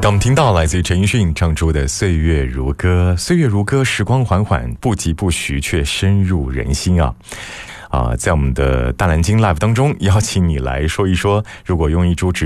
刚我们听到来自于陈奕迅唱出的岁月如歌，岁月如歌，时光缓缓，不疾不徐，却深入人心啊。在我们的大蓝鲸 Live 当中，邀请你来说一说，如果用一株植